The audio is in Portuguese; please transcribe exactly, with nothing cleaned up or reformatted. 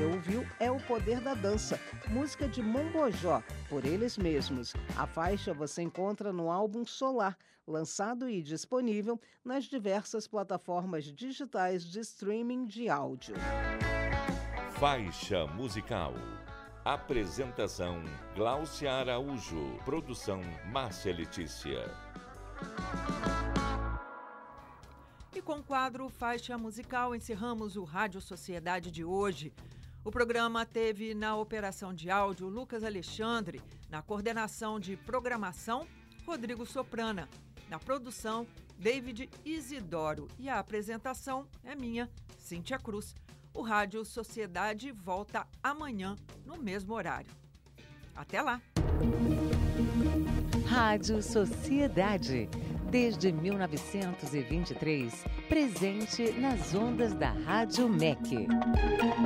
você ouviu é O Poder da Dança, música de Mombojó, por eles mesmos. A faixa você encontra no álbum Solar, lançado e disponível nas diversas plataformas digitais de streaming de áudio. Faixa musical. Apresentação Gláucia Araújo. Produção Márcia Letícia. E com o quadro Faixa Musical encerramos o Rádio Sociedade de hoje. O programa teve na operação de áudio Lucas Alexandre, na coordenação de programação Rodrigo Soprana, na produção David Isidoro e a apresentação é minha, Cíntia Cruz. O Rádio Sociedade volta amanhã no mesmo horário. Até lá! Rádio Sociedade. Desde mil novecentos e vinte e três, presente nas ondas da Rádio M E C.